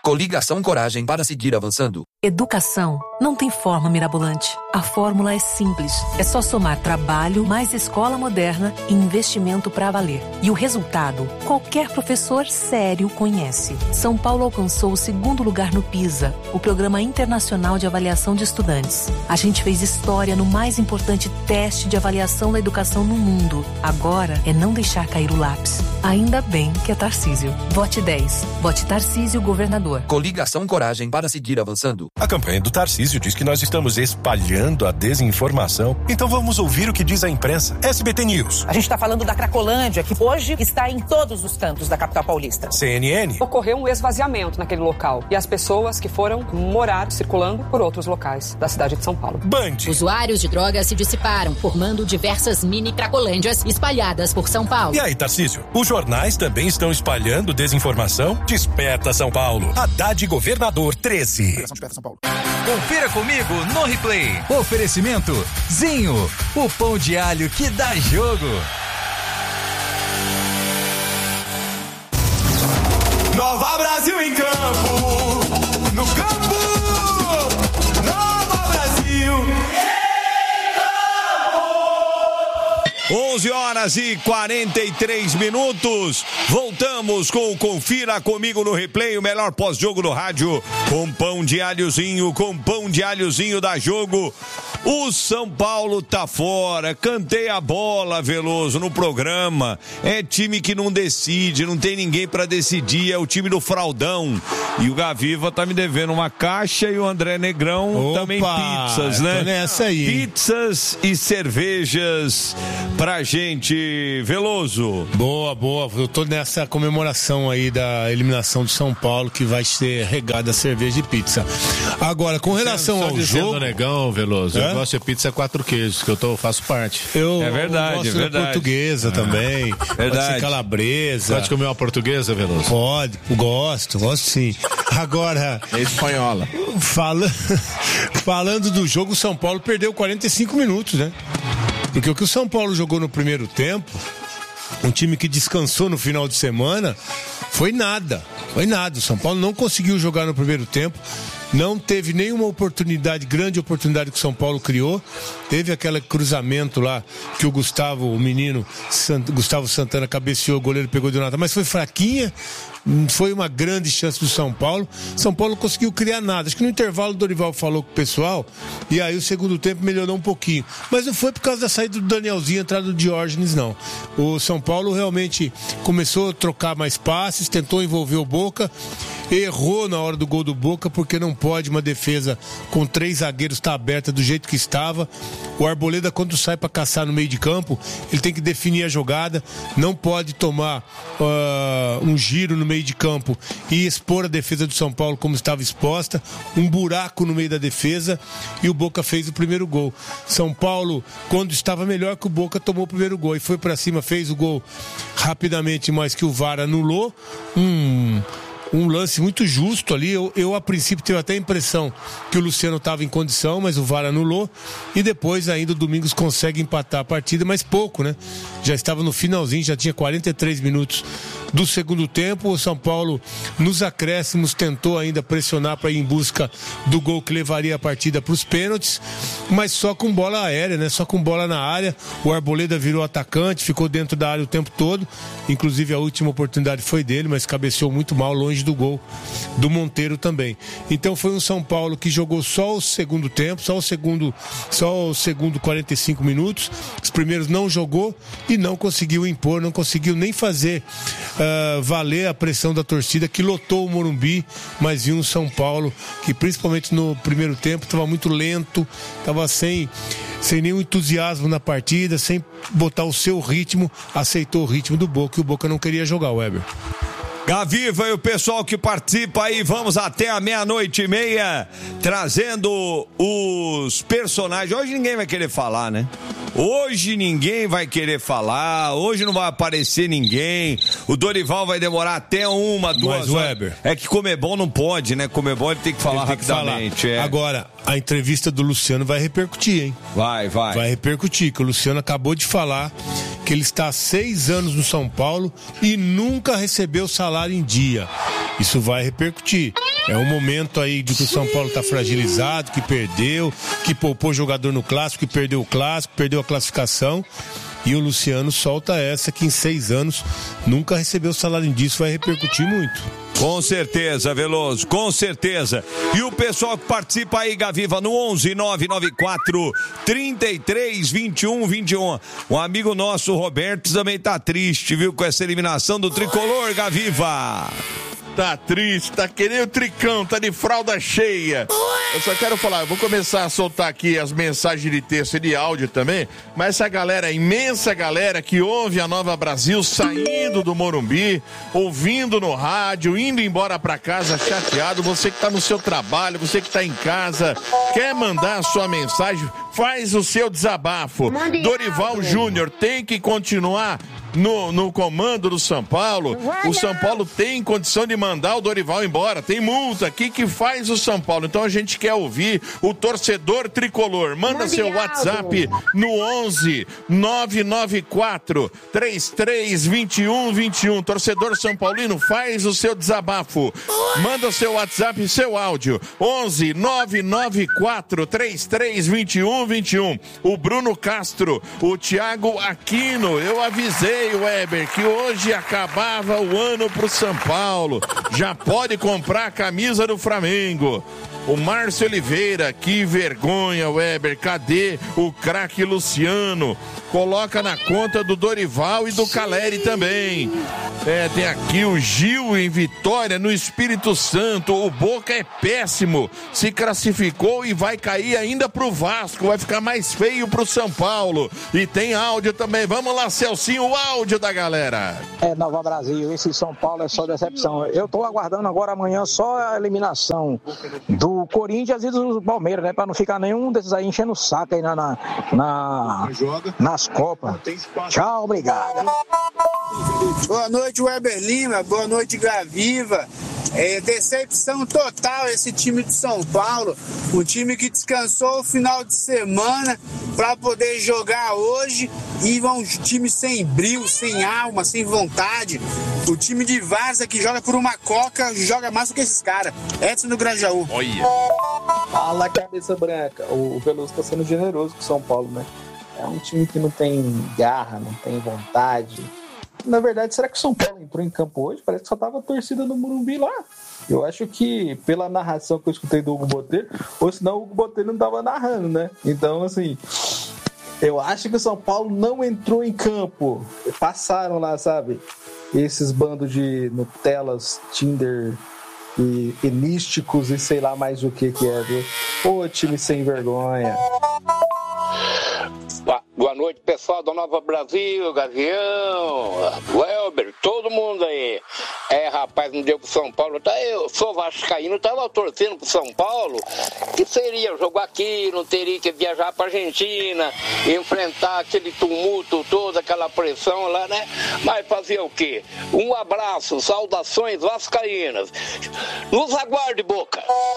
Coligação Coragem para seguir avançando. Educação não tem forma mirabolante. A fórmula é simples. É só somar trabalho, mais escola moderna e investimento para valer. E o resultado, qualquer professor sério conhece. São Paulo alcançou o 2º lugar no PISA, o Programa Internacional de Avaliação de Estudantes. A gente fez história no mais importante teste de avaliação da educação no mundo. Agora é não deixar cair o lápis. Ainda bem que é Tarcísio. Vote 10. Vote Tarcísio, governador. Coligação Coragem para seguir avançando. A campanha do Tarcísio diz que nós estamos espalhando a desinformação. Então vamos ouvir o que diz a imprensa. SBT News. A gente está falando da Cracolândia, que hoje está em todos os cantos da capital paulista. CNN. Ocorreu um esvaziamento naquele local e as pessoas que foram morar circulando por outros locais da cidade de São Paulo. Band. Usuários de drogas se dissiparam, formando diversas mini Cracolândias espalhadas por São Paulo. E aí, Tarcísio? Os jornais também estão espalhando desinformação? Desperta São Paulo. Haddad Governador 13. Confira comigo no replay. Oferecimento Zinho, o pão de alho que dá jogo. Nova Brasil em campo, no campo, Nova Brasil. 11h43. Voltamos com o Confira Comigo no Replay, o melhor pós-jogo do rádio, com pão de alhozinho da Jogo. O São Paulo tá fora, cantei a bola, Veloso, no programa. É time que não decide, não tem ninguém pra decidir, é o time do Fraldão. E o Gaviva tá me devendo uma caixa e o André Negrão também pizzas, né? Tô nessa aí. Pizzas e cervejas pra gente, Veloso. Boa. Eu tô nessa comemoração aí da eliminação do São Paulo, que vai ser regada a cerveja e pizza. Agora, com relação ao jogo... Negão, Veloso, eu gosto de pizza 4 queijos, que eu faço parte. É verdade, gosto da portuguesa também. Verdade. Pode ser calabresa. Pode comer uma portuguesa, Veloso? Pode, gosto sim. Agora... É espanhola. Falando do jogo, o São Paulo perdeu 45 minutos, né? Porque o que o São Paulo jogou no primeiro tempo, um time que descansou no final de semana, foi nada. O São Paulo não conseguiu jogar no primeiro tempo, não teve nenhuma grande oportunidade que o São Paulo criou. Teve aquele cruzamento lá que o Gustavo Santana cabeceou, o goleiro pegou de nada, mas foi fraquinha. Foi uma grande chance do São Paulo. São Paulo não conseguiu criar nada. Acho que no intervalo o Dorival falou com o pessoal e aí o segundo tempo melhorou um pouquinho. Mas não foi por causa da saída do Danielzinho e a entrada do Diógenes, não. O São Paulo realmente começou a trocar mais passes, tentou envolver o Boca, errou na hora do gol do Boca, porque não pode uma defesa com 3 zagueiros estar aberta do jeito que estava. O Arboleda, quando sai para caçar no meio de campo, ele tem que definir a jogada, não pode tomar um giro no meio de campo e expor a defesa do São Paulo como estava exposta, um buraco no meio da defesa, e o Boca fez o primeiro gol. São Paulo, quando estava melhor que o Boca, tomou o primeiro gol e foi para cima, fez o gol rapidamente, mas que o VAR anulou. Um lance muito justo ali. Eu a princípio tive até a impressão que o Luciano estava em condição, mas o VAR anulou. E depois ainda o Domingos consegue empatar a partida, mas pouco, né? Já estava no finalzinho, já tinha 43 minutos do segundo tempo. O São Paulo, nos acréscimos, tentou ainda pressionar para ir em busca do gol que levaria a partida para os pênaltis, mas só com bola aérea, né? Só com bola na área. O Arboleda virou atacante, ficou dentro da área o tempo todo. Inclusive a última oportunidade foi dele, mas cabeceou muito mal, longe do gol do Monteiro também. Então foi um São Paulo que jogou só o segundo tempo, só o segundo 45 minutos. Os primeiros não jogou e não conseguiu impor, não conseguiu nem fazer valer a pressão da torcida que lotou o Morumbi, mas viu um São Paulo que principalmente no primeiro tempo estava muito lento, estava sem nenhum entusiasmo na partida, sem botar o seu ritmo, aceitou o ritmo do Boca e o Boca não queria jogar, Weber. Gaviva e o pessoal que participa aí, vamos até a 00:30, trazendo os personagens. Hoje ninguém vai querer falar, né? Hoje ninguém vai querer falar, hoje não vai aparecer ninguém. O Dorival vai demorar até 1-2 horas. Weber, é que Comebol não pode, né? Comebol ele tem que falar rapidamente. Agora, a entrevista do Luciano vai repercutir, hein? Vai repercutir, que o Luciano acabou de falar que ele está há 6 anos no São Paulo e nunca recebeu salário em dia. Isso vai repercutir. É um momento aí de que o São Paulo tá fragilizado, que perdeu, que poupou jogador no clássico, que perdeu o clássico, perdeu a classificação. E o Luciano solta essa que em 6 anos nunca recebeu salário disso, vai repercutir muito. Com certeza, Veloso, com certeza. E o pessoal que participa aí, Gaviva, no 11-994 33 21 21. Um amigo nosso, Roberto, também tá triste, viu, com essa eliminação do Tricolor, Gaviva. Tá triste, tá querendo o Tricão, tá de fralda cheia. Eu só quero falar, eu vou começar a soltar aqui as mensagens de texto e de áudio também, mas essa galera, imensa galera que ouve a Nova Brasil saindo do Morumbi, ouvindo no rádio, indo embora pra casa chateado, você que tá no seu trabalho, você que tá em casa, quer mandar a sua mensagem, faz o seu desabafo. Dorival Júnior tem que continuar no comando do São Paulo. O São Paulo tem condição de mandar o Dorival embora, tem multa. O que faz o São Paulo? Então a gente quer ouvir o torcedor tricolor. Manda seu WhatsApp no 11-994 33 21 21. Torcedor São Paulino, faz o seu desabafo. Manda seu WhatsApp e seu áudio 11-994 33 21 21. O Bruno Castro, o Thiago Aquino, eu avisei, Weber, que hoje acabava o ano pro São Paulo. Já pode comprar a camisa do Flamengo. O Márcio Oliveira, que vergonha, Weber. Cadê o craque Luciano? Coloca na conta do Dorival e do Caleri também. Tem aqui o Gil em Vitória, no Espírito Santo. O Boca é péssimo. Se classificou e vai cair ainda pro Vasco. Vai ficar mais feio pro São Paulo. E tem áudio também. Vamos lá, Celcinho, o áudio da galera. Nova Brasil, esse São Paulo é só decepção. Eu tô aguardando agora amanhã só a eliminação do Corinthians e do Palmeiras, né? Pra não ficar nenhum desses aí enchendo o saco aí nas Copas. Tchau, obrigado. Boa noite, Weber Lima. Boa noite, Gaviva. Decepção total esse time de São Paulo. Um time que descansou o final de semana para poder jogar hoje. E um time sem brilho, sem alma, sem vontade. O time de Várzea que joga por uma coca joga mais do que esses caras. Edson do Grajaú. Olha. Fala, cabeça branca. O Veloso tá sendo generoso com o São Paulo, né? É um time que não tem garra, não tem vontade. Na verdade, será que o São Paulo entrou em campo hoje? Parece que só tava a torcida no Morumbi lá. Eu acho que, pela narração que eu escutei do Hugo Botelho, ou senão o Hugo Botelho não tava narrando, né? Então, assim, eu acho que o São Paulo não entrou em campo. Passaram lá, sabe? Esses bandos de Nutellas, Tinder e místicos e sei lá mais o que é, viu? Ô, time sem vergonha. Boa noite, pessoal da Nova Brasil, Gavião, Welber, todo mundo aí. Rapaz, não deu pro São Paulo. Eu sou vascaíno, tava torcendo pro São Paulo, que seria jogar aqui, não teria que viajar pra Argentina, enfrentar aquele tumulto todo, aquela pressão lá, né? Mas fazer o quê? Um abraço, saudações vascaínas. Nos aguarde, Boca.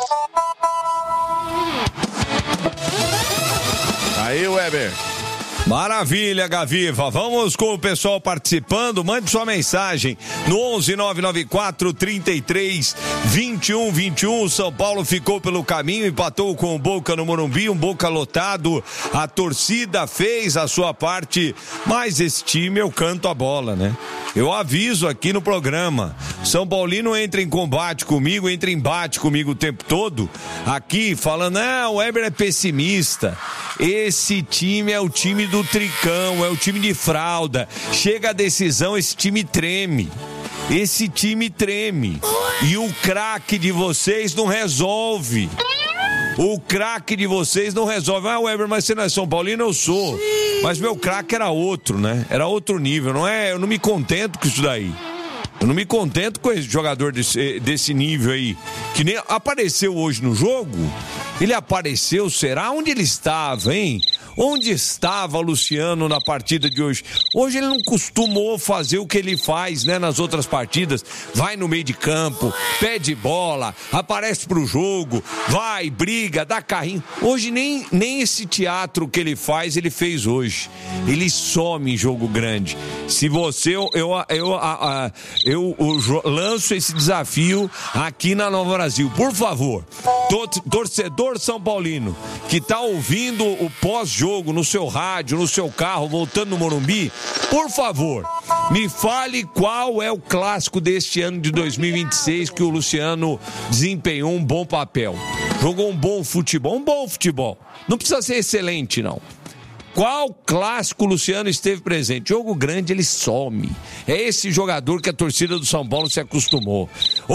Aí, Weber. Maravilha, Gaviva. Vamos com o pessoal participando. Mande sua mensagem no 11-994 33 21 21. O São Paulo ficou pelo caminho, empatou com o Boca no Morumbi, um Boca lotado. A torcida fez a sua parte, mas esse time eu canto a bola, né? Eu aviso aqui no programa. São Paulino entra em combate comigo, entra em embate comigo o tempo todo. Aqui falando, o Weber é pessimista. Esse time é o time do Tricão, é o time de fralda. Chega a decisão, esse time treme. Esse time treme. E o craque de vocês não resolve. O craque de vocês não resolve. Weber, mas você não é São Paulino? Eu sou. Mas meu craque era outro, né? Era outro nível, não é? Eu não me contento com isso daí. Eu não me contento com esse jogador desse nível aí, que nem apareceu hoje no jogo. Ele apareceu, será? Onde ele estava, hein? Onde estava Luciano na partida de hoje? Hoje ele não costumou fazer o que ele faz, né, nas outras partidas. Vai no meio de campo, pede bola, aparece pro jogo, vai, briga, dá carrinho. Hoje nem esse teatro que ele faz, ele fez hoje. Ele some em jogo grande. Se você, eu lanço esse desafio aqui na Nova Brasil. Por favor, torcedor São Paulino que tá ouvindo o pós-jogo no seu rádio, no seu carro, voltando no Morumbi, por favor, me fale qual é o clássico deste ano de 2026 que o Luciano desempenhou um bom papel. Jogou um bom futebol. Não precisa ser excelente, não. Qual clássico o Luciano esteve presente? Jogo grande, ele some. É esse jogador que a torcida do São Paulo se acostumou.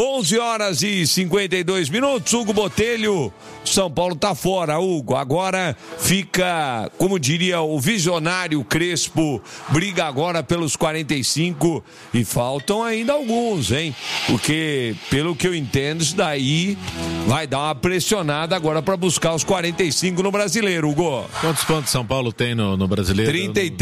11h52, Hugo Botelho. São Paulo tá fora, Hugo. Agora fica, como diria o visionário Crespo, briga agora pelos 45 e faltam ainda alguns, hein? Porque, pelo que eu entendo, isso daí vai dar uma pressionada agora para buscar os 45 no Brasileiro, Hugo. Quantos pontos São Paulo tem no Brasileiro?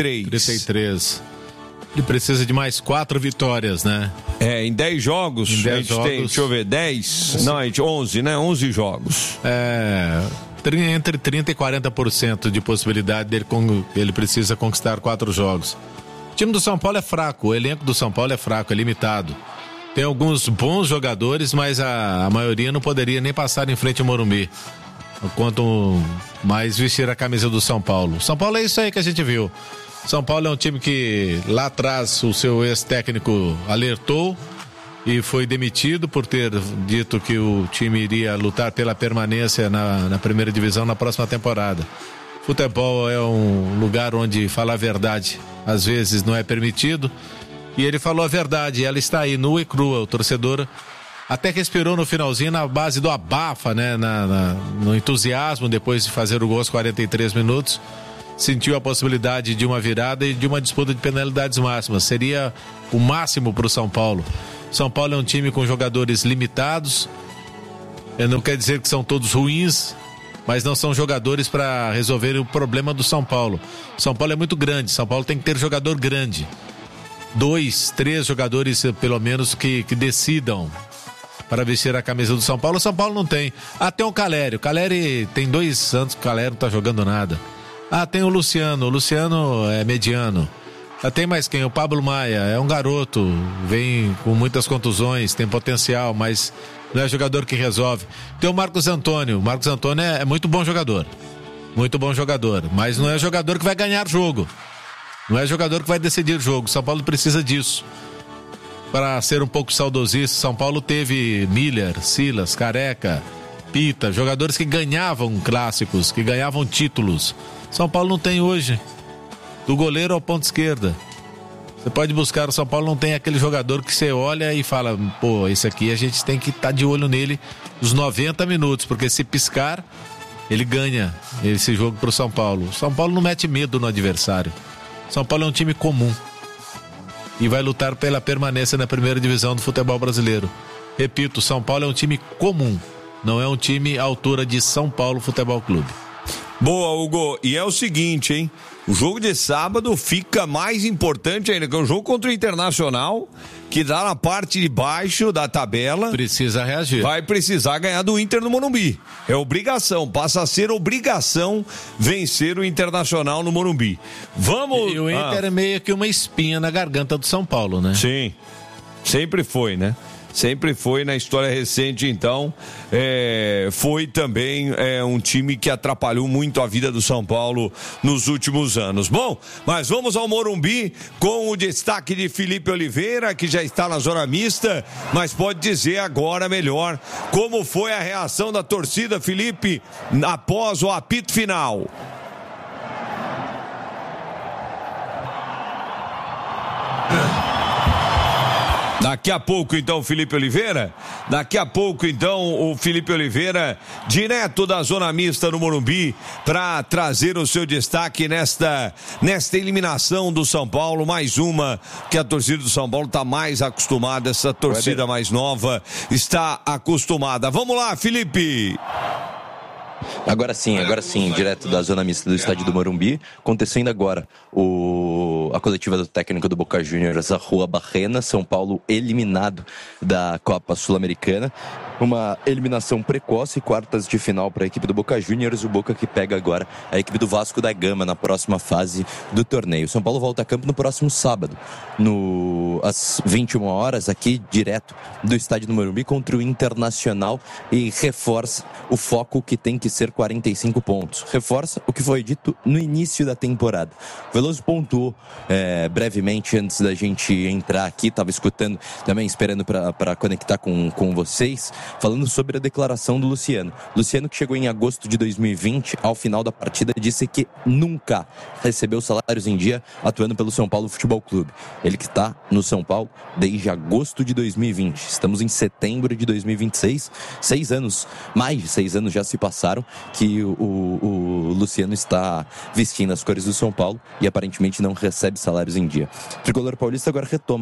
33. Ele precisa de mais 4 vitórias, né? Em 10 jogos, a gente tem, deixa eu ver, 10? Não, a gente, 11, né? 11 jogos. Entre 30% e 40% de possibilidade ele precisa conquistar 4 jogos. O time do São Paulo é fraco, o elenco do São Paulo é fraco, é limitado. Tem alguns bons jogadores, mas a maioria não poderia nem passar em frente ao Morumbi. Quanto mais vestir a camisa do São Paulo. São Paulo é isso aí que a gente viu. São Paulo é um time que lá atrás o seu ex-técnico alertou e foi demitido por ter dito que o time iria lutar pela permanência na primeira divisão na próxima temporada. Futebol é um lugar onde falar a verdade às vezes não é permitido, e ele falou a verdade, ela está aí nua e crua. O torcedor até respirou no finalzinho na base do abafa, né? No entusiasmo, depois de fazer o gol aos 43 minutos. Sentiu a possibilidade de uma virada e de uma disputa de penalidades máximas. Seria o máximo para o São Paulo. São Paulo é um time com jogadores limitados. Não quer dizer que são todos ruins, mas não são jogadores para resolver o problema do São Paulo. São Paulo é muito grande. São Paulo tem que ter jogador grande. 2, 3 jogadores, pelo menos, que decidam para vestir a camisa do São Paulo. O São Paulo não tem. Tem o Caleri. O Caleri tem 2 anos que o Caleri não está jogando nada. Tem o Luciano. O Luciano é mediano. Tem mais quem? O Pablo Maia. É um garoto. Vem com muitas contusões. Tem potencial, mas não é jogador que resolve. Tem o Marcos Antônio. O Marcos Antônio é muito bom jogador. Muito bom jogador. Mas não é jogador que vai ganhar jogo. Não é jogador que vai decidir jogo. O São Paulo precisa disso. Para ser um pouco saudosista, São Paulo teve Miller, Silas, Careca, Pita, jogadores que ganhavam clássicos, que ganhavam títulos. São Paulo não tem hoje. Do goleiro ao ponta esquerda. Você pode buscar, o São Paulo não tem aquele jogador que você olha e fala, pô, esse aqui a gente tem que estar de olho nele os 90 minutos, porque se piscar, ele ganha esse jogo pro São Paulo. O São Paulo não mete medo no adversário. São Paulo é um time comum e vai lutar pela permanência na primeira divisão do futebol brasileiro. Repito, São Paulo é um time comum, não é um time à altura de São Paulo Futebol Clube. Boa, Hugo. E é o seguinte, hein? O jogo de sábado fica mais importante ainda, que é o jogo contra o Internacional, que dá na parte de baixo da tabela. Precisa reagir. Vai precisar ganhar do Inter no Morumbi. É obrigação, passa a ser obrigação vencer o Internacional no Morumbi. Vamos... E o Inter é meio que uma espinha na garganta do São Paulo, né? Sim, sempre foi, né? Sempre foi na história recente, então, foi também um time que atrapalhou muito a vida do São Paulo nos últimos anos. Bom, mas vamos ao Morumbi com o destaque de Felipe Oliveira, que já está na zona mista, mas pode dizer agora melhor como foi a reação da torcida, Felipe, após o apito final. Daqui a pouco, então, Felipe Oliveira. Daqui a pouco, então, o Felipe Oliveira, direto da zona mista no Morumbi, para trazer o seu destaque nesta eliminação do São Paulo. Mais uma que a torcida do São Paulo está mais acostumada, essa torcida mais nova está acostumada. Vamos lá, Felipe. Agora sim, direto da zona mista do estádio do Morumbi, acontecendo agora a coletiva do técnico do Boca Juniors, a Rua Barrena, São Paulo eliminado da Copa Sul-Americana. Uma eliminação precoce, quartas de final para a equipe do Boca Juniors, o Boca que pega agora a equipe do Vasco da Gama na próxima fase do torneio. São Paulo volta a campo no próximo sábado, às 21 horas, aqui direto do estádio do Morumbi contra o Internacional, e reforça o foco que tem que ser 45 pontos. Reforça o que foi dito no início da temporada. O Veloso pontuou brevemente antes da gente entrar aqui, estava escutando também, esperando para conectar com vocês, falando sobre a declaração do Luciano. Luciano, que chegou em agosto de 2020, ao final da partida, disse que nunca recebeu salários em dia atuando pelo São Paulo Futebol Clube. Ele que está no São Paulo desde agosto de 2020. Estamos em setembro de 2026. 6 anos, mais de 6 anos já se passaram que o Luciano está vestindo as cores do São Paulo e aparentemente não recebe salários em dia. O Tricolor Paulista agora retoma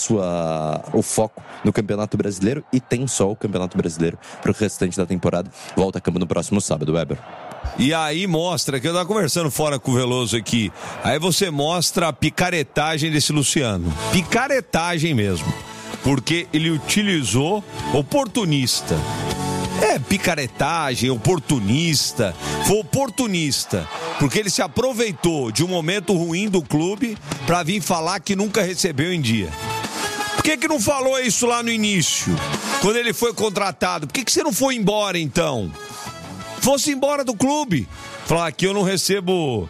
o foco no Campeonato Brasileiro e tem só o Campeonato Brasileiro para o restante da temporada. Volta a campo no próximo sábado, Weber. E aí mostra, que eu estava conversando fora com o Veloso aqui, aí você mostra a picaretagem desse Luciano. Picaretagem mesmo. Porque ele utilizou oportunista. Picaretagem, oportunista. Foi oportunista. Porque ele se aproveitou de um momento ruim do clube para vir falar que nunca recebeu em dia. Por que não falou isso lá no início? Quando ele foi contratado? Por que você não foi embora então? Fosse embora do clube. Falar, aqui eu não recebo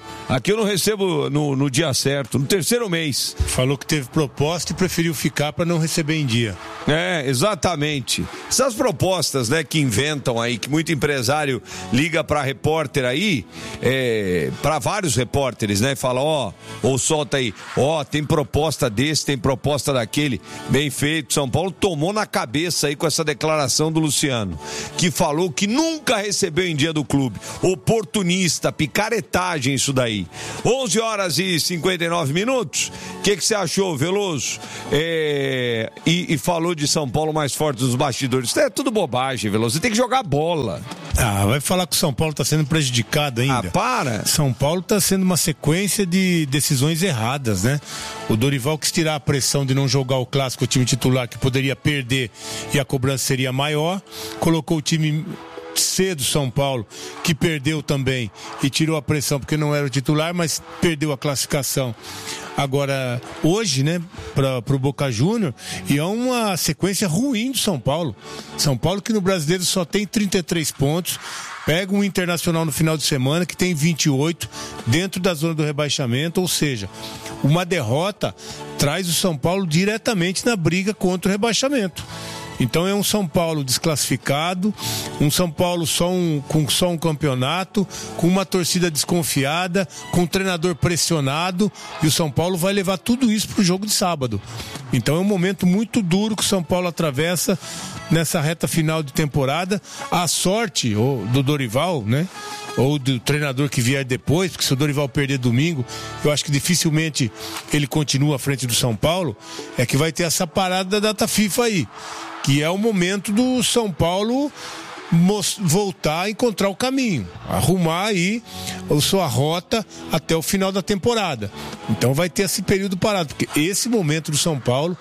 no dia certo, no terceiro mês. Falou que teve proposta e preferiu ficar para não receber em dia. Exatamente. Essas propostas, né, que inventam aí, que muito empresário liga para repórter aí, para vários repórteres, né, fala, ou solta aí, tem proposta desse, tem proposta daquele. Bem feito, São Paulo tomou na cabeça aí com essa declaração do Luciano, que falou que nunca recebeu em dia do clube. Oportunista, picaretagem isso daí. 11 horas e 59 minutos. O que você achou, Veloso? E falou de São Paulo mais forte dos bastidores. É tudo bobagem, Veloso. Você tem que jogar bola. Vai falar que o São Paulo está sendo prejudicado ainda. Para! São Paulo está sendo uma sequência de decisões erradas, né? O Dorival quis tirar a pressão de não jogar o clássico, o time titular, que poderia perder e a cobrança seria maior. Colocou o time C do São Paulo, que perdeu também e tirou a pressão porque não era o titular, mas perdeu a classificação agora hoje, né, para o Boca Júnior, e é uma sequência ruim do São Paulo. São Paulo que no Brasileiro só tem 33 pontos, pega um Internacional no final de semana que tem 28 dentro da zona do rebaixamento, ou seja, uma derrota traz o São Paulo diretamente na briga contra o rebaixamento. Então é um São Paulo desclassificado, um São Paulo com só um campeonato, com uma torcida desconfiada, com um treinador pressionado, e o São Paulo vai levar tudo isso para o jogo de sábado. Então é um momento muito duro que o São Paulo atravessa nessa reta final de temporada. A sorte do Dorival, né? Ou do treinador que vier depois, porque se o Dorival perder domingo, eu acho que dificilmente ele continua à frente do São Paulo, é que vai ter essa parada da data FIFA aí, que é o momento do São Paulo voltar a encontrar o caminho, arrumar aí a sua rota até o final da temporada. Então vai ter esse período parado, porque esse momento do São Paulo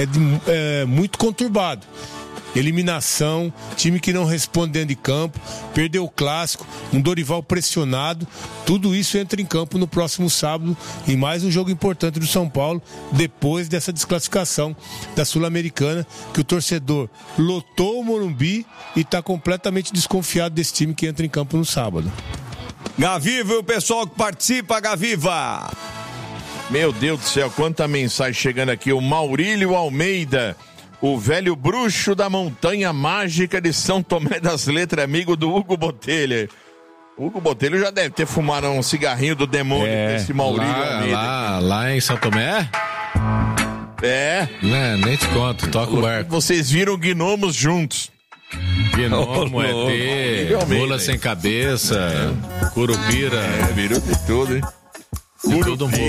é muito conturbado. Eliminação, time que não responde dentro de campo, perdeu o clássico, um Dorival pressionado, tudo isso entra em campo no próximo sábado em mais um jogo importante do São Paulo, depois dessa desclassificação da Sul-Americana, que o torcedor lotou o Morumbi e está completamente desconfiado desse time que entra em campo no sábado. Gaviva e o pessoal que participa, Gaviva! Meu Deus do céu, quanta mensagem chegando aqui, o Maurílio Almeida, o velho bruxo da montanha mágica de São Tomé das Letras, amigo do Hugo Botelho. O Hugo Botelho já deve ter fumado um cigarrinho do demônio desse Maurílio Almeida. Lá em São Tomé? Nem te conto, toca o barco. Vocês viram gnomos juntos. Gnomo, ET, mula sem cabeça, curupira. Virou de tudo, hein?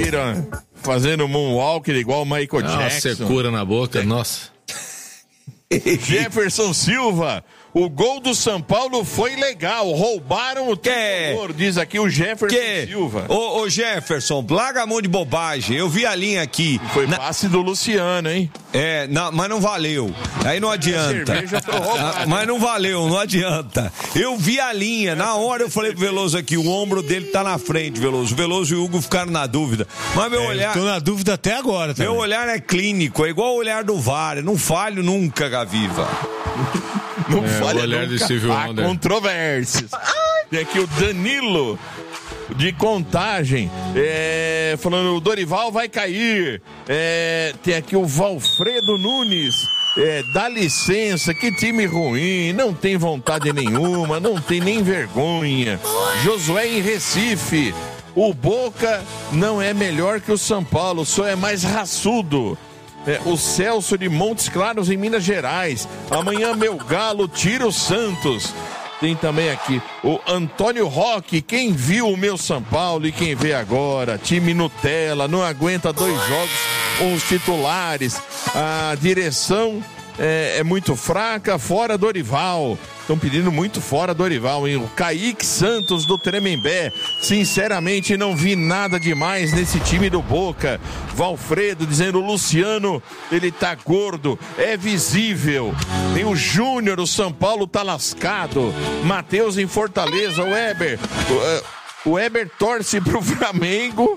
Curupira, fazendo moonwalker igual o Michael Jackson. Secura na boca, nossa. Jefferson Silva. O gol do São Paulo foi legal, roubaram o tricolor, diz aqui o Jefferson Silva. Ô Jefferson, larga a mão de bobagem, eu vi a linha aqui. Foi passe do Luciano, hein? Mas não valeu, aí não adianta. Mas não valeu, não adianta. Eu vi a linha, na hora eu falei pro Veloso aqui, o ombro dele tá na frente, Veloso. O Veloso e o Hugo ficaram na dúvida. Mas meu olhar... Tô na dúvida até agora também. Meu olhar é clínico, é igual o olhar do VAR, não falho nunca, Gaviva. Não falha nunca. Há controvérsias. Tem aqui o Danilo de Contagem falando, o Dorival vai cair. Tem aqui o Valfredo Nunes. Dá licença, que time ruim, não tem vontade nenhuma, não tem nem vergonha. Josué em Recife, o Boca não é melhor que o São Paulo, só é mais raçudo. O Celso de Montes Claros em Minas Gerais. Amanhã meu Galo tira o Santos. Tem também aqui o Antônio Roque. Quem viu o meu São Paulo e quem vê agora? Time Nutella, não aguenta 2 jogos com os titulares. A direção é muito fraca, fora Dorival. Estão pedindo muito fora Dorival, hein? O Kaique Santos do Tremembé. Sinceramente, não vi nada demais nesse time do Boca. Valfredo dizendo, o Luciano, ele tá gordo, é visível. Tem o Júnior, o São Paulo tá lascado. Matheus em Fortaleza, o Weber. O Weber torce pro Flamengo.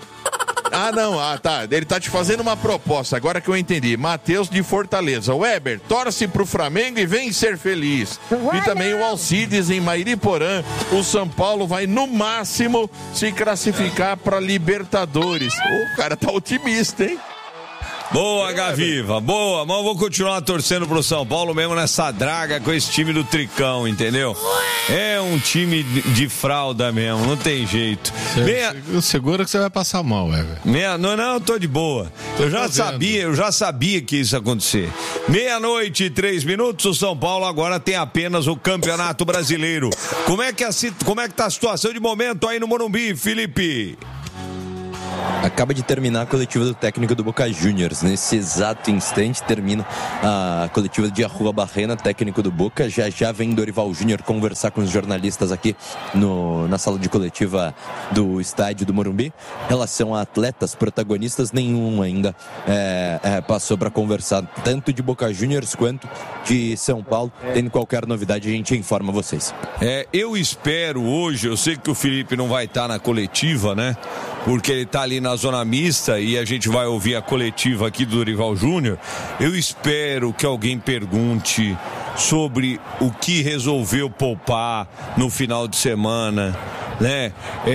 Tá. Ele tá te fazendo uma proposta, agora que eu entendi. Matheus de Fortaleza. Weber, torce pro Flamengo e vem ser feliz. E também o Alcides em Mairiporã. O São Paulo vai, no máximo, se classificar pra Libertadores. O cara tá otimista, hein? Boa, Gaviva, boa, mas eu vou continuar torcendo pro São Paulo mesmo nessa draga com esse time do Tricão, entendeu? É um time de fralda mesmo, não tem jeito. Segura que você vai passar mal, velho. Não, eu tô de boa. Eu já sabia que isso ia acontecer. 12:03, o São Paulo agora tem apenas o Campeonato Brasileiro. Como é que tá a situação de momento aí no Morumbi, Felipe? Acaba de terminar a coletiva do técnico do Boca Juniors. Nesse exato instante termina a coletiva de Arrua Barrena, técnico do Boca. Já vem Dorival Júnior conversar com os jornalistas aqui na sala de coletiva do estádio do Morumbi. Em relação a atletas protagonistas, nenhum ainda passou para conversar, tanto de Boca Juniors quanto de São Paulo. Tendo qualquer novidade, a gente informa vocês. Eu espero hoje, eu sei que o Felipe não vai estar na coletiva, né? Porque ele tá ali na zona mista e a gente vai ouvir a coletiva aqui do Dorival Júnior. Eu espero que alguém pergunte sobre o que resolveu poupar no final de semana, né?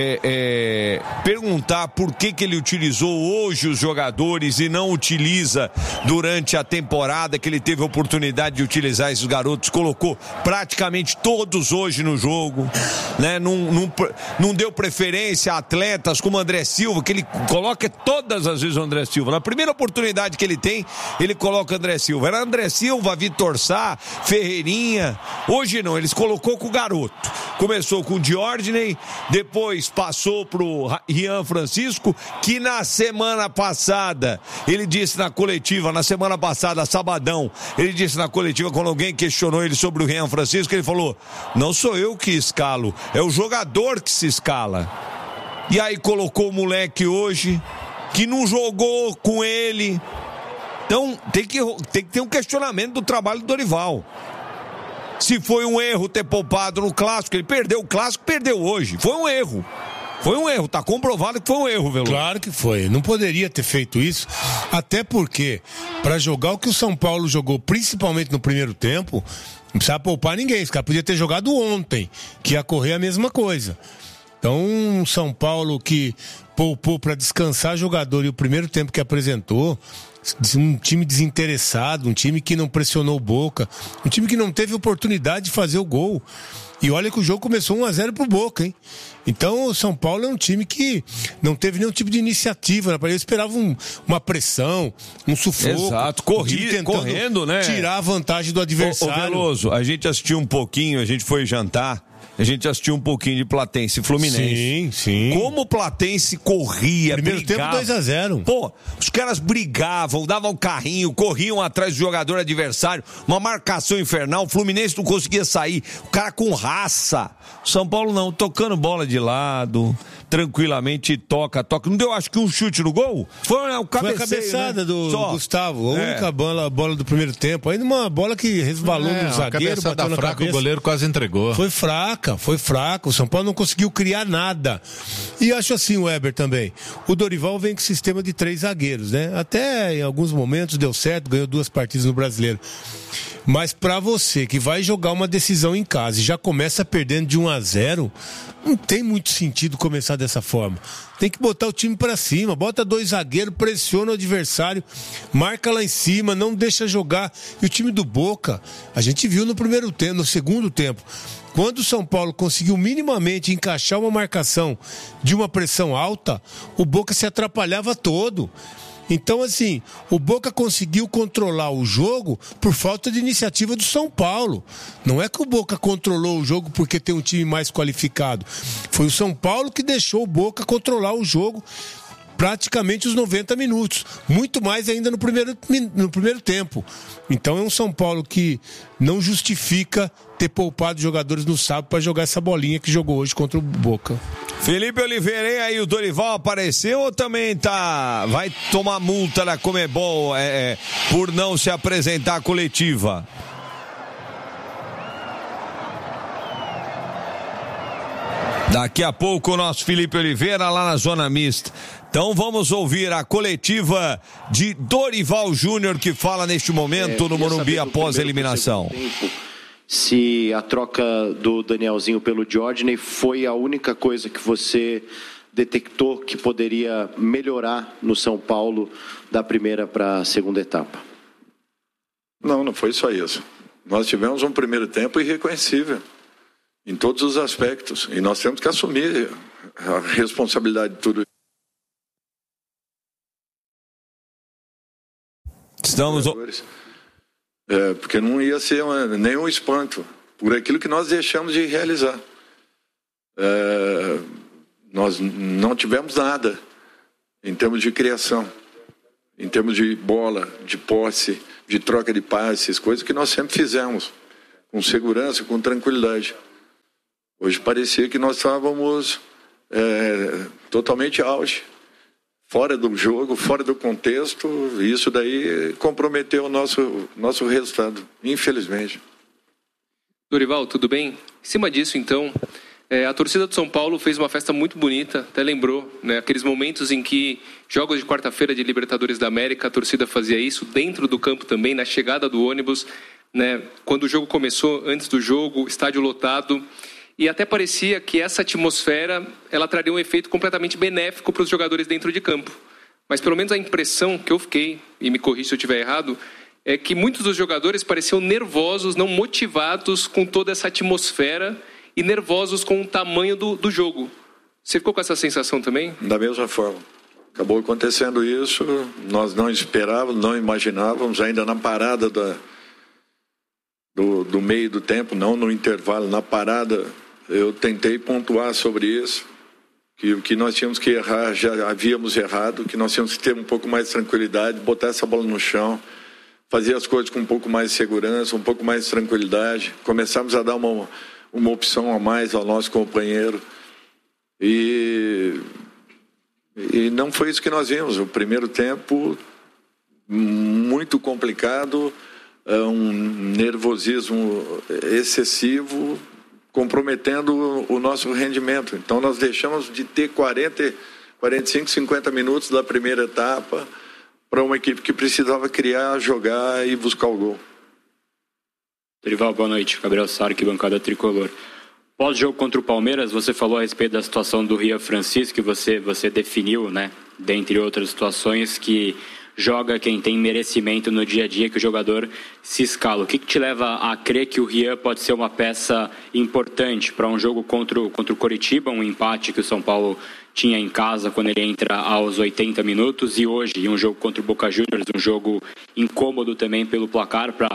Perguntar por que ele utilizou hoje os jogadores e não utiliza durante a temporada, que ele teve a oportunidade de utilizar esses garotos, colocou praticamente todos hoje no jogo, né? Não deu preferência a atletas como André Silva, que ele coloca todas as vezes o André Silva. Na primeira oportunidade que ele tem, ele coloca o André Silva. Era André Silva, Vitor Sá, Ferreirinha. Hoje não, eles colocou com o garoto. Começou com o Diordney, depois passou pro Rian Francisco, que na semana passada, ele disse na coletiva, sabadão, ele disse na coletiva, quando alguém questionou ele sobre o Rian Francisco, ele falou, não sou eu que escalo, é o jogador que se escala. E aí colocou o moleque hoje, que não jogou com ele. Então tem que ter um questionamento do trabalho do Dorival. Se foi um erro ter poupado no Clássico, ele perdeu o Clássico, perdeu hoje. Foi um erro, tá comprovado que foi um erro, Veloso. Claro que foi, não poderia ter feito isso, até porque, para jogar o que o São Paulo jogou, principalmente no primeiro tempo, não precisava poupar ninguém, esse cara podia ter jogado ontem, que ia correr a mesma coisa. Então, um São Paulo que poupou para descansar jogador e o primeiro tempo que apresentou, um time desinteressado, um time que não pressionou o Boca, um time que não teve oportunidade de fazer o gol. E olha que o jogo começou 1-0 pro Boca, hein? Então o São Paulo é um time que não teve nenhum tipo de iniciativa, né? Eu esperava uma pressão, um sufoco. Exato, correndo, né? Tirar a vantagem do adversário. Ô Veloso, a gente assistiu um pouquinho, a gente foi jantar. a gente assistiu um pouquinho de Platense e Fluminense. Sim. Como o Platense corria, primeiro brigava. Tempo 2-0. Pô, os caras brigavam, davam carrinho, corriam atrás do jogador adversário, uma marcação infernal, o Fluminense não conseguia sair, o cara com raça. São Paulo não, tocando bola de lado, tranquilamente toca. Não deu, acho que um chute no gol? Foi a cabeçada, né? Do Gustavo, a única bola do primeiro tempo. Ainda uma bola que resvalou no zagueiro, bateu na fraca, cabeça. O goleiro quase entregou. Foi fraca. O São Paulo não conseguiu criar nada. E acho assim, o Weber também. O Dorival vem com sistema de 3 zagueiros, né? Até em alguns momentos deu certo, ganhou 2 partidas no Brasileiro. Mas pra você que vai jogar uma decisão em casa e já começa perdendo de 1-0, não tem muito sentido começar dessa forma. Tem que botar o time pra cima, bota 2 zagueiros, pressiona o adversário, marca lá em cima, não deixa jogar. E o time do Boca, a gente viu no segundo tempo, quando o São Paulo conseguiu minimamente encaixar uma marcação de uma pressão alta, o Boca se atrapalhava todo. Então, assim, o Boca conseguiu controlar o jogo por falta de iniciativa do São Paulo. Não é que o Boca controlou o jogo porque tem um time mais qualificado. Foi o São Paulo que deixou o Boca controlar o jogo praticamente os 90 minutos. Muito mais ainda no primeiro tempo. Então, é um São Paulo que não justifica ter poupado jogadores no sábado para jogar essa bolinha que jogou hoje contra o Boca. Felipe Oliveira, e aí o Dorival apareceu ou também vai tomar multa na Conmebol por não se apresentar à coletiva? Daqui a pouco o nosso Felipe Oliveira lá na Zona Mista. Então vamos ouvir a coletiva de Dorival Júnior, que fala neste momento no Morumbi após a eliminação. Se a troca do Danielzinho pelo Diógenes foi a única coisa que você detectou que poderia melhorar no São Paulo da primeira para a segunda etapa? Não foi só isso. Nós tivemos um primeiro tempo irreconhecível em todos os aspectos e nós temos que assumir a responsabilidade de tudo isso. Porque não ia ser nenhum espanto por aquilo que nós deixamos de realizar. Nós não tivemos nada em termos de criação, em termos de bola, de posse, de troca de passes, coisas que nós sempre fizemos com segurança, com tranquilidade. Hoje parecia que nós estávamos totalmente auge, fora do jogo, fora do contexto, e isso daí comprometeu o nosso resultado, infelizmente. Dorival, tudo bem? Em cima disso, então, a torcida do São Paulo fez uma festa muito bonita, até lembrou, né, aqueles momentos em que jogos de quarta-feira de Libertadores da América, a torcida fazia isso, dentro do campo também, na chegada do ônibus, né, quando o jogo começou, antes do jogo, estádio lotado. E até parecia que essa atmosfera ela traria um efeito completamente benéfico para os jogadores dentro de campo. Mas pelo menos a impressão que eu fiquei, e me corrija se eu estiver errado, é que muitos dos jogadores pareciam nervosos, não motivados com toda essa atmosfera e nervosos com o tamanho do jogo. Você ficou com essa sensação também? Da mesma forma. Acabou acontecendo isso, nós não esperávamos, não imaginávamos, ainda na parada do meio do tempo, não no intervalo, na parada, eu tentei pontuar sobre isso, que o que nós tínhamos que errar, já havíamos errado, que nós tínhamos que ter um pouco mais de tranquilidade, botar essa bola no chão, fazer as coisas com um pouco mais de segurança, um pouco mais de tranquilidade, começamos a dar uma opção a mais ao nosso companheiro, e não foi isso que nós vimos. O primeiro tempo muito complicado, um nervosismo excessivo, comprometendo o nosso rendimento. Então nós deixamos de ter 40, 45, 50 minutos da primeira etapa para uma equipe que precisava criar, jogar e buscar o gol. Dorival, boa noite. Gabriel Sarque, bancada tricolor. Pós-jogo contra o Palmeiras, você falou a respeito da situação do Rian Francisco, que você definiu, né, dentre outras situações, que joga quem tem merecimento no dia a dia, que o jogador se escala. O que te leva a crer que o Rian pode ser uma peça importante para um jogo contra o Coritiba, um empate que o São Paulo tinha em casa quando ele entra aos 80 minutos, e hoje em um jogo contra o Boca Juniors, um jogo incômodo também pelo placar, para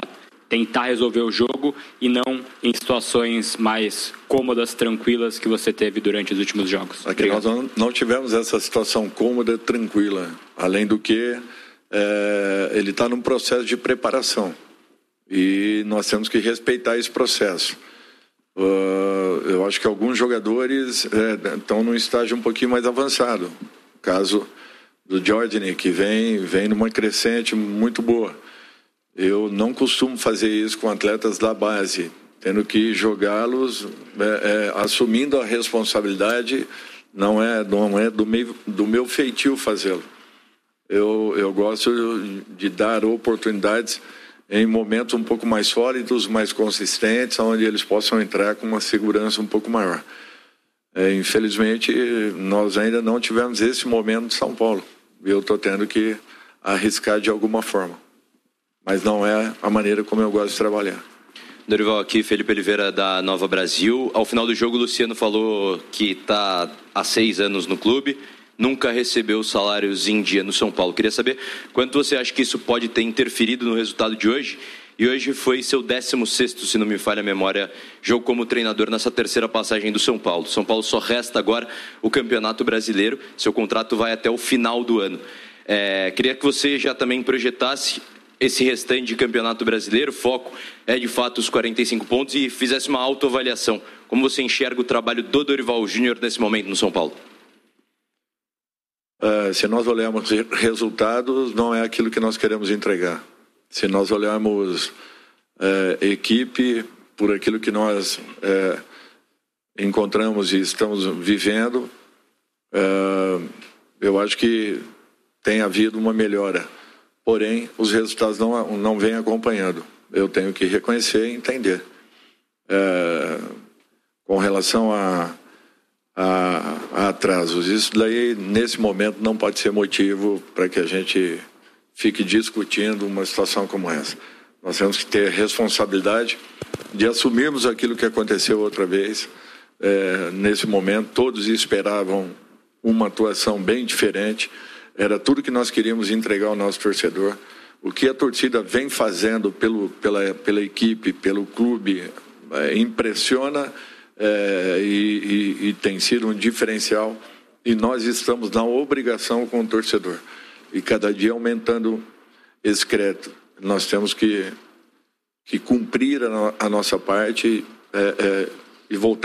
tentar resolver o jogo e não em situações mais cômodas, tranquilas que você teve durante os últimos jogos? Aqui nós não tivemos essa situação cômoda, tranquila. Além do que, ele está num processo de preparação e nós temos que respeitar esse processo. Eu acho que alguns jogadores estão num estágio um pouquinho mais avançado. O caso do Jordan, que vem numa crescente muito boa. Eu não costumo fazer isso com atletas da base, tendo que jogá-los assumindo a responsabilidade. Não é do meu feitio fazê-lo. Eu gosto de dar oportunidades em momentos um pouco mais sólidos, mais consistentes, onde eles possam entrar com uma segurança um pouco maior. Infelizmente, nós ainda não tivemos esse momento de São Paulo. Eu estou tendo que arriscar de alguma forma. Mas não é a maneira como eu gosto de trabalhar. Dorival, aqui Felipe Oliveira da Nova Brasil. Ao final do jogo, o Luciano falou que está há 6 anos no clube, nunca recebeu salários em dia no São Paulo. Queria saber quanto você acha que isso pode ter interferido no resultado de hoje. E hoje foi seu 16º, se não me falha a memória, jogo como treinador nessa 3ª passagem do São Paulo. São Paulo só resta agora o Campeonato Brasileiro. Seu contrato vai até o final do ano. Queria que você já também projetasse esse restante de Campeonato Brasileiro, foco é de fato os 45 pontos, e fizesse uma autoavaliação. Como você enxerga o trabalho do Dorival Júnior nesse momento no São Paulo? Se nós olharmos resultados, não é aquilo que nós queremos entregar. Se nós olharmos equipe, por aquilo que nós encontramos e estamos vivendo, eu acho que tem havido uma melhora. Porém, os resultados não vêm acompanhando. Eu tenho que reconhecer e entender. Com relação a atrasos, isso daí, nesse momento, não pode ser motivo para que a gente fique discutindo uma situação como essa. Nós temos que ter responsabilidade de assumirmos aquilo que aconteceu outra vez. Nesse momento, todos esperavam uma atuação bem diferente. Era tudo que nós queríamos entregar ao nosso torcedor. O que a torcida vem fazendo pela equipe, pelo clube, impressiona e tem sido um diferencial. E nós estamos na obrigação com o torcedor. E cada dia aumentando esse crédito. Nós temos que cumprir a nossa parte e voltar